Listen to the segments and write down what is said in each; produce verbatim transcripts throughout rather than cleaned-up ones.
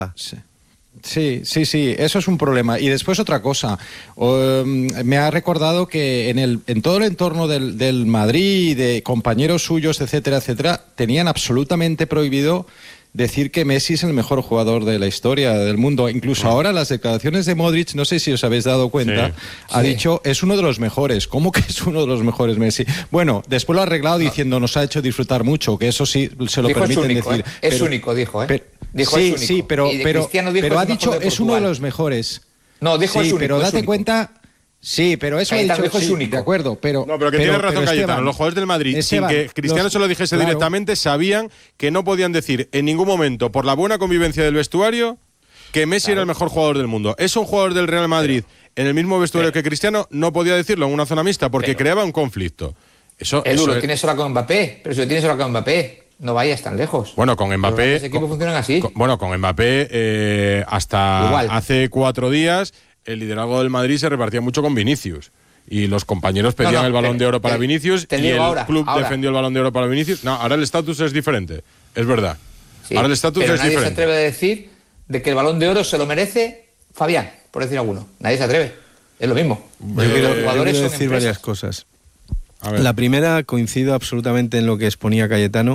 Sí. Sí, sí, sí, eso es un problema. Y después otra cosa, um, me ha recordado que en, el, en todo el entorno del, del Madrid, de compañeros suyos, etcétera, etcétera, tenían absolutamente prohibido decir que Messi es el mejor jugador de la historia del mundo. Incluso Mm. ahora las declaraciones de Modric, no sé si os habéis dado cuenta, Sí. ha Sí. dicho, es uno de los mejores. ¿Cómo que es uno de los mejores Messi? Bueno, después lo ha arreglado diciendo, nos ha hecho disfrutar mucho, que eso sí se lo Dijo es permiten único, decir. ¿eh? Es pero- único, dijo, ¿eh? pero- Dijo sí, es único. sí, pero, Y de pero, Cristiano dijo pero es ha el mejor dicho, de es uno de Portugal. los mejores. No, dijo sí, es único. pero es date único. cuenta... Sí, pero eso ha Cayetano dicho... dijo es sí, único. de acuerdo, pero... No, pero que tiene razón Cayetano. Esteban, Los jugadores del Madrid, Esteban, sin que Cristiano los- se lo dijese claro. directamente, sabían que no podían decir en ningún momento, por la buena convivencia del vestuario, que Messi Claro. era el mejor jugador del mundo. Es un jugador del Real Madrid en el mismo vestuario pero- que Cristiano, no podía decirlo en una zona mixta porque pero- creaba un conflicto. Eso, Edu, eso lo es- tienes ahora con Mbappé, pero si lo tienes ahora con Mbappé, no vayas tan lejos. Bueno, con Los Mbappé. grandes equipos con- funcionan así. con- bueno, con Mbappé, eh, hasta Igual. hace cuatro días, el liderazgo del Madrid se repartía mucho con Vinicius. Y los compañeros pedían No, no, el balón te- de oro para te- Vinicius te y digo el ahora, club ahora. defendió el balón de oro para Vinicius. No, ahora el estatus es diferente. Es verdad. Sí, ahora el estatus pero es nadie diferente. se atreve a decir de que el Balón de Oro se lo merece Fabián, por decir alguno. Nadie se atreve. Es lo mismo. Yo Los quiero, yo jugadores quiero son decir varias empresas. cosas. A ver. La primera, coincido absolutamente en lo que exponía Cayetano,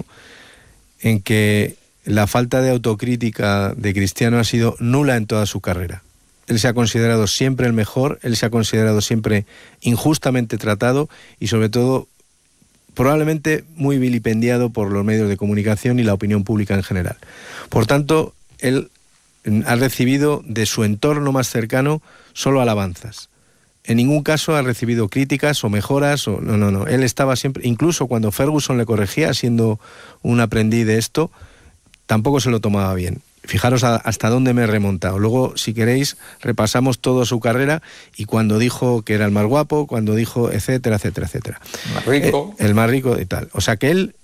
en que la falta de autocrítica de Cristiano ha sido nula en toda su carrera. Él se ha considerado siempre el mejor, él se ha considerado siempre injustamente tratado y sobre todo probablemente muy vilipendiado por los medios de comunicación y la opinión pública en general. Por tanto, él ha recibido de su entorno más cercano solo alabanzas. En ningún caso ha recibido críticas o mejoras, o no, no, no. Él estaba siempre, incluso cuando Ferguson le corregía, siendo un aprendiz de esto, tampoco se lo tomaba bien. Fijaros a, hasta dónde me he remontado. Luego, si queréis, repasamos toda su carrera y cuando dijo que era el más guapo, cuando dijo etcétera, etcétera, etcétera. Más rico. Eh, el más rico y tal. O sea que él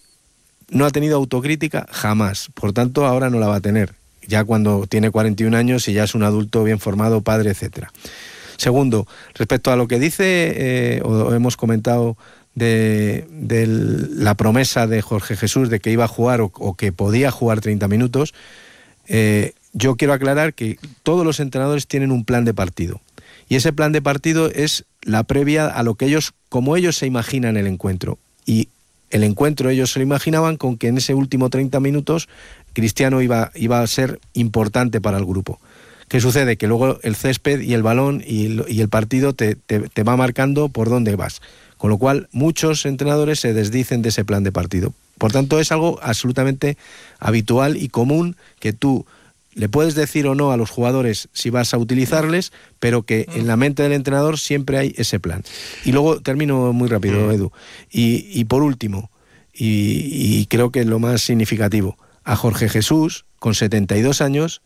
no ha tenido autocrítica jamás. Por tanto, ahora no la va a tener. Ya cuando tiene cuarenta y un años y ya es un adulto bien formado, padre, etcétera. Segundo, respecto a lo que dice, eh, o hemos comentado de, de la promesa de Jorge Jesús de que iba a jugar o, o que podía jugar treinta minutos, eh, yo quiero aclarar que todos los entrenadores tienen un plan de partido. Y ese plan de partido es la previa a lo que ellos, como ellos se imaginan el encuentro. Y el encuentro ellos se lo imaginaban con que en ese último treinta minutos Cristiano iba, iba a ser importante para el grupo. ¿Qué sucede? Que luego el césped y el balón y el, y el partido te, te, te va marcando por dónde vas. Con lo cual, muchos entrenadores se desdicen de ese plan de partido. Por tanto, es algo absolutamente habitual y común que tú le puedes decir o no a los jugadores si vas a utilizarles, pero que en la mente del entrenador siempre hay ese plan. Y luego, termino muy rápido, Edu. Y, y por último, y, y creo que lo más significativo, a Jorge Jesús, con setenta y dos años,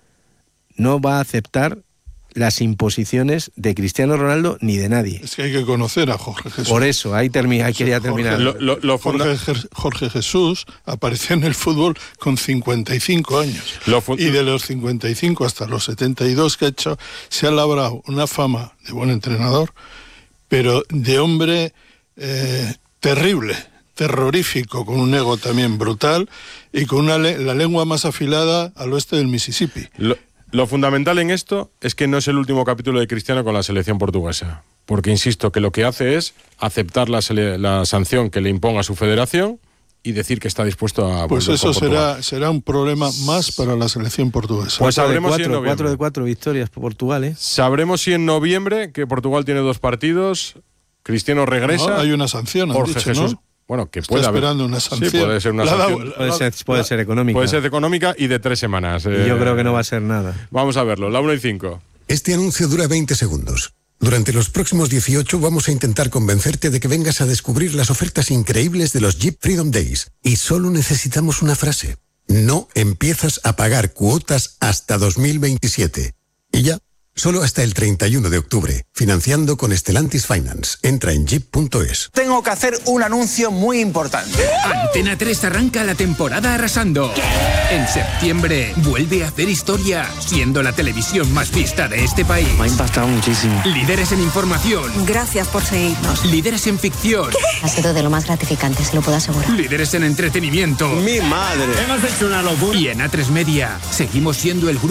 no va a aceptar las imposiciones de Cristiano Ronaldo ni de nadie. Es que hay que conocer a Jorge Jesús. Por eso, ahí, termina, ahí quería terminar. Lo- lo- lo funda- Jorge, Jorge Jesús apareció en el fútbol con cincuenta y cinco años. Lo fu- y de los cincuenta y cinco hasta los setenta y dos que ha hecho, se ha labrado una fama de buen entrenador, pero de hombre eh, terrible, terrorífico, con un ego también brutal y con una le- la lengua más afilada al oeste del Mississippi. Lo, lo fundamental en esto es que no es el último capítulo de Cristiano con la selección portuguesa. Porque insisto que lo que hace es aceptar la, sele- la sanción que le imponga su federación y decir que está dispuesto a Pues volver eso con Portugal. será, será un problema más para la selección portuguesa. Pues Cuatro de sabremos si en cuatro, noviembre. cuatro de cuatro victorias por Portugal, ¿eh? Sabremos si en noviembre, que Portugal tiene dos partidos, Cristiano regresa. No, hay una sanción, han Jorge dicho, Jesús. ¿no? Bueno, que Está puede haber. esperando una sanción. Sí, puede ser una La ha dado- sanción. Puede ser, puede ser económica. Puede ser económica y de tres semanas. Y eh. yo creo que no va a ser nada. Vamos a verlo, la uno y cinco. Este anuncio dura veinte segundos. Durante los próximos dieciocho vamos a intentar convencerte de que vengas a descubrir las ofertas increíbles de los Jeep Freedom Days. Y solo necesitamos una frase. No empiezas a pagar cuotas hasta dos mil veintisiete. Y ya, Solo hasta el treinta y uno de octubre. Financiando con Stellantis Finance. Entra en jeep punto es. Tengo que hacer un anuncio muy importante. Antena tres arranca la temporada arrasando. ¿Qué? En septiembre vuelve a hacer historia, siendo la televisión más vista de este país. Me ha impactado muchísimo. Líderes en información. Gracias por seguirnos. Líderes en ficción. ¿Qué? Ha sido de lo más gratificante, se lo puedo asegurar. Líderes en entretenimiento. Mi madre. Hemos hecho una locura. Y en A tres Media seguimos siendo el grupo